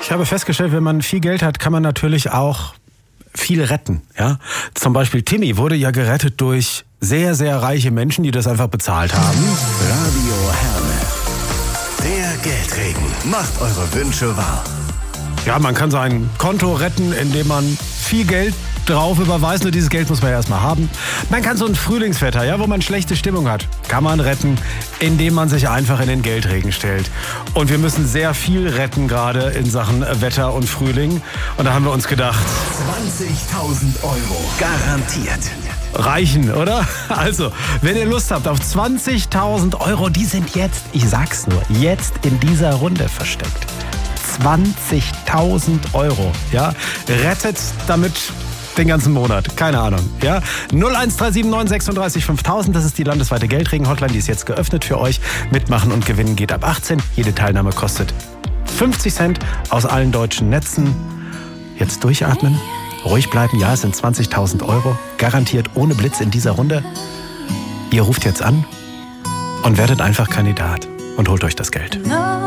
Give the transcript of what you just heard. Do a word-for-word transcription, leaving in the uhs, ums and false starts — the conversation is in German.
Ich habe festgestellt, wenn man viel Geld hat, kann man natürlich auch viel retten. Ja? Zum Beispiel Timmy wurde ja gerettet durch sehr, sehr reiche Menschen, die das einfach bezahlt haben. Radio Herne. Der Geldregen macht eure Wünsche wahr. Ja, man kann sein Konto retten, indem man viel Geld drauf überweist. Nur dieses Geld muss man ja erstmal haben. Man kann so ein Frühlingswetter, ja, wo man schlechte Stimmung hat, kann man retten, indem man sich einfach in den Geldregen stellt. Und wir müssen sehr viel retten, gerade in Sachen Wetter und Frühling. Und da haben wir uns gedacht, zwanzigtausend Euro garantiert. Reichen, oder? Also, wenn ihr Lust habt auf zwanzigtausend Euro, die sind jetzt, ich sag's nur, jetzt in dieser Runde versteckt. zwanzigtausend Euro, ja? Rettet damit den ganzen Monat, keine Ahnung, ja? null eins drei sieben neun sechsunddreißig fünftausend, das ist die landesweite Geldregen-Hotline, die ist jetzt geöffnet für euch. Mitmachen und gewinnen geht ab achtzehn. Jede Teilnahme kostet fünfzig Cent aus allen deutschen Netzen. Jetzt durchatmen, ruhig bleiben, ja, es sind zwanzigtausend Euro, garantiert ohne Blitz in dieser Runde. Ihr ruft jetzt an und werdet einfach Kandidat und holt euch das Geld.